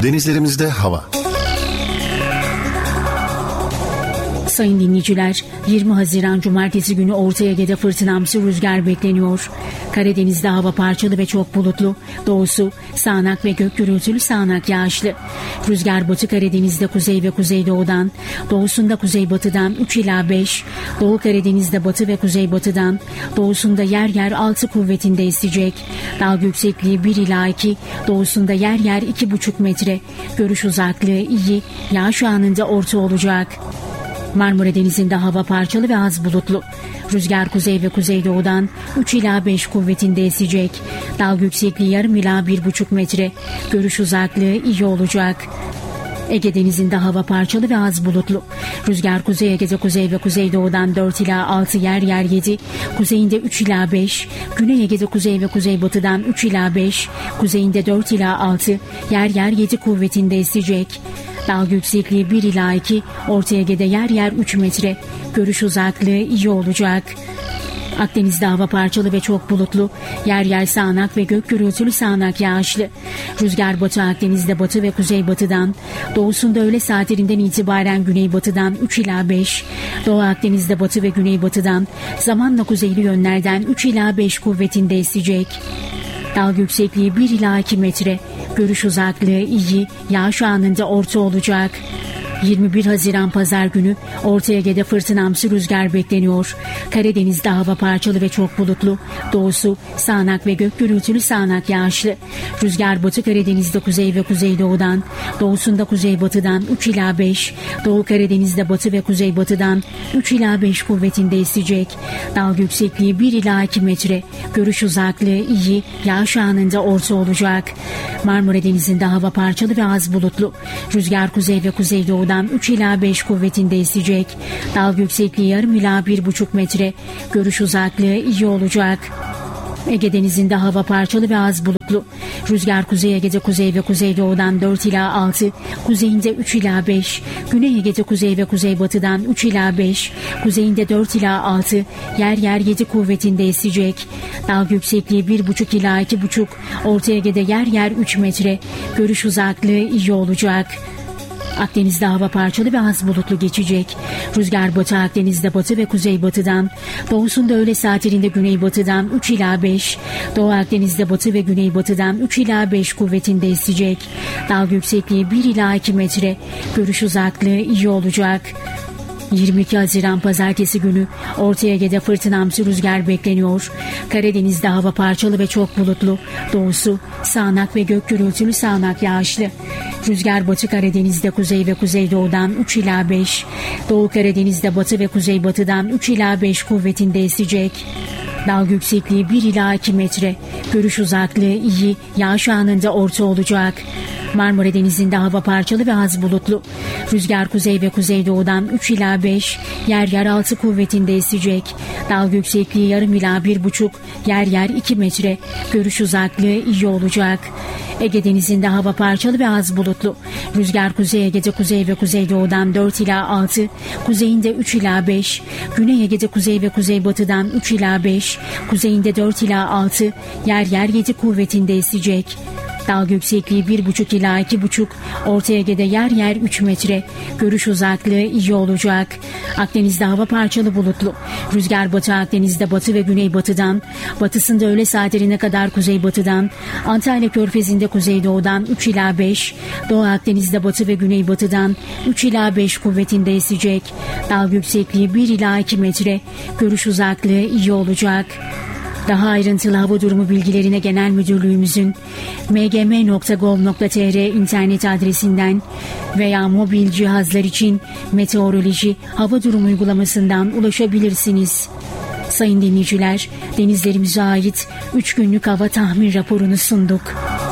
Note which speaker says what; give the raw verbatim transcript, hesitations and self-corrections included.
Speaker 1: Denizlerimizde hava.
Speaker 2: Sayın dinleyiciler, yirmi Haziran Cumartesi günü Orta Ege'de fırtınamsı rüzgar bekleniyor. Karadeniz'de hava parçalı ve çok bulutlu. Doğusu sağanak ve gök gürültülü sağanak yağışlı. Rüzgar Batı Karadeniz'de kuzey ve kuzeydoğudan, doğusunda kuzeybatıdan üç ila beş, Doğu Karadeniz'de batı ve kuzeybatıdan, doğusunda yer yer altı kuvvetinde esecek. Dalga yüksekliği bir ila iki, doğusunda yer yer iki buçuk metre. Görüş uzaklığı iyi, yağış anında orta olacak. Marmara Denizi'nde hava parçalı ve az bulutlu. Rüzgar kuzey ve kuzeydoğudan üç ila beş kuvvetinde esecek. Dalga yüksekliği yarım ila bir buçuk metre. Görüş uzaklığı iyi olacak. Ege Denizi'nde hava parçalı ve az bulutlu. Rüzgar Kuzey Ege'de kuzey ve kuzeydoğudan dört ila altı, yer yer yedi, kuzeyinde üç ila beş, Güney Ege'de kuzey ve kuzeybatıdan üç ila beş, kuzeyinde dört ila altı, yer yer yedi kuvvetinde esecek. Dalga yüksekliği bir ila iki, Orta Ege'de yer yer üç metre. Görüş uzaklığı iyi olacak. Akdeniz'de hava parçalı ve çok bulutlu. Yer yer sağanak ve gök gürültülü sağanak yağışlı. Rüzgar Batı Akdeniz'de batı ve kuzeybatıdan, doğusunda öğle saatlerinden itibaren güneybatıdan üç ila beş, Doğu Akdeniz'de batı ve güneybatıdan, zamanla kuzeyli yönlerden üç ila beş kuvvetinde esecek. Dalga yüksekliği bir ila iki metre. Görüş uzaklığı iyi, yağış anında orta olacak. yirmi bir Haziran Pazar günü Orta Ege'de fırtınamsı rüzgar bekleniyor. Karadeniz'de hava parçalı ve çok bulutlu. Doğusu sağanak ve gök gürültülü sağanak yağışlı. Rüzgar Batı Karadeniz'de kuzey ve kuzeydoğudan, doğusunda kuzeybatıdan üç ila beş, Doğu Karadeniz'de batı ve kuzeybatıdan üç ila beş kuvvetinde esecek. Dalga yüksekliği bir ila iki metre. Görüş uzaklığı iyi, yağış anında orta olacak. Marmara Denizi'nde hava parçalı ve az bulutlu. Rüzgar kuzey ve kuzeydoğudan üç ila beş kuvvetinde esecek. Dalga yüksekliği yarım ila bir buçuk metre. Görüş uzaklığı iyi olacak. Ege Denizi'nde hava parçalı ve az bulutlu. Rüzgar Kuzey Ege'de kuzey ve kuzeydoğudan dört ila altı, kuzeyinde üç ila beş, Güney Ege'de kuzey ve kuzeybatıdan üç ila beş, kuzeyinde dört ila altı, yer yer yedi kuvvetinde esecek. Dalga yüksekliği bir buçuk ila iki buçuk, Orta Ege'de yer yer üç metre. Görüş uzaklığı iyi olacak. Akdeniz'de hava parçalı ve az bulutlu geçecek. Rüzgar Batı Akdeniz'de batı ve kuzeybatıdan, doğusunda öğle saatlerinde güneybatıdan üç ila beş, Doğu Akdeniz'de batı ve güneybatıdan üç ila beş kuvvetinde esecek. Dalga yüksekliği bir ila iki metre. Görüş uzaklığı iyi olacak. yirmi iki Haziran Pazartesi günü Orta Ege'de fırtınamsı rüzgar bekleniyor. Karadeniz'de hava parçalı ve çok bulutlu. Doğusu sağanak ve gök gürültülü sağanak yağışlı. Rüzgar Batı Karadeniz'de kuzey ve kuzeydoğudan üç ila beş, Doğu Karadeniz'de batı ve kuzeybatıdan üç ila beş kuvvetinde esecek. Dalga yüksekliği bir ila iki metre. Görüş uzaklığı iyi, yağış anında orta olacak. Marmara Denizi'nde hava parçalı ve az bulutlu. Rüzgar kuzey ve kuzeydoğudan üç ila beş, yer yer altı kuvvetinde esecek. Dalga yüksekliği yarım ila bir buçuk, yer yer iki metre. Görüş uzaklığı iyi olacak. Ege Denizi'nde hava parçalı ve az bulutlu. Rüzgar Kuzey Ege'de kuzey ve kuzeydoğudan dört ila altı, kuzeyinde üç ila beş, Güney Ege'de kuzey ve kuzeybatıdan üç ila beş, kuzeyinde dört ila altı, yer yer yedi kuvvetinde esecek. Dalga yüksekliği bir buçuk ila iki buçuk, Orta Ege'de yer yer üç metre. Görüş uzaklığı iyi olacak. Akdeniz'de hava parçalı bulutlu. Rüzgar Batı Akdeniz'de batı ve güneybatıdan, batısında öğle saatlerine kadar kuzeybatıdan, Antalya Körfezi'nde kuzeydoğudan üç ila beş, Doğu Akdeniz'de batı ve güneybatıdan üç ila beş kuvvetinde esecek. Dalga yüksekliği bir ila iki metre. Görüş uzaklığı iyi olacak. Daha ayrıntılı hava durumu bilgilerine Genel Müdürlüğümüzün m g m nokta gov nokta t r internet adresinden veya mobil cihazlar için meteoroloji hava durumu uygulamasından ulaşabilirsiniz. Sayın dinleyiciler, denizlerimize ait üç günlük hava tahmin raporunu sunduk.